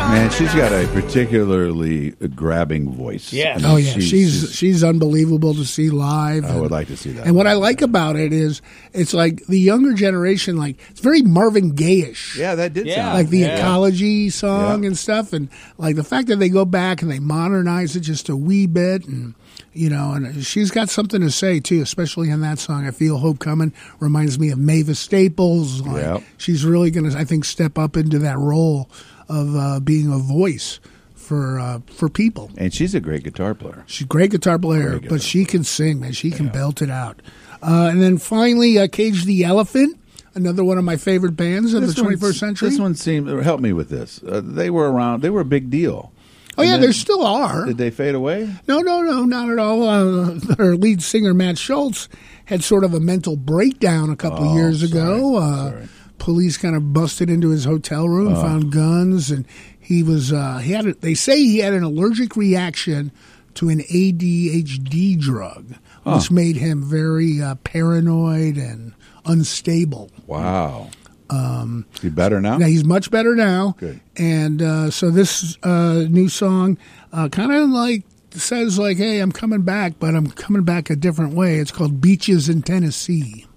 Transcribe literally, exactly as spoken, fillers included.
Man, she's got a particularly grabbing voice. Yes. Oh yeah, she's she's, she's unbelievable to see live. I would like to see that. And what I like about it is it's like the younger generation, like it's very Marvin Gaye-ish. Yeah, that did Yeah. sound Like the Yeah. Ecology song Yeah. and stuff, and like the fact that they go back and they modernize it just a wee bit, and you know, and she's got something to say too, especially in that song. I Feel Hope Coming reminds me of Mavis Staples. Like, Yeah. she's really going to, I think, step up into that role of uh, being a voice for uh, for people. And she's a great guitar player. She's a great guitar player, Great guitar but she can sing, man. She can belt it out. Uh, and then finally, uh, Cage the Elephant, another one of my favorite bands of This the twenty-first one- century. This one seemed, help me with this. Uh, they were around, they were a big deal. oh, yeah, And there then- still are. Did they fade away? No, no, no, not at all. Uh, their lead singer, Matt Schultz, had sort of a mental breakdown a couple Oh, years ago. sorry, Uh, sorry. police kind of busted into his hotel room, found guns, and he was, uh, he had, a, they say he had an allergic reaction to an A D H D drug, which made him very uh, paranoid and unstable. Wow. Um, Is he better now? Now he's much better now. Good. And uh, so this uh, new song uh, kind of like says like, "Hey, I'm coming back, but I'm coming back a different way." It's called "Beaches in Tennessee."